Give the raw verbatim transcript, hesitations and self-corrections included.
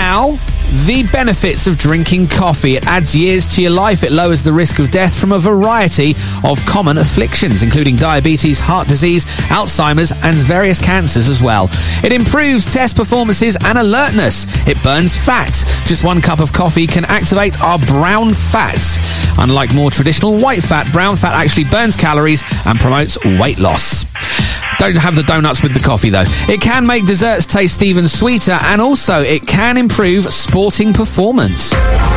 Now, the benefits of drinking coffee. It adds years to your life. It lowers the risk of death from a variety of common afflictions, including diabetes, heart disease, Alzheimer's, and various cancers as well. It improves test performances and alertness. It burns fat. Just one cup of coffee can activate our brown fats. Unlike more traditional white fat, brown fat actually burns calories and promotes weight loss. Don't have the donuts with the coffee, though. It can make desserts taste even sweeter, and also it can improve sporting performance.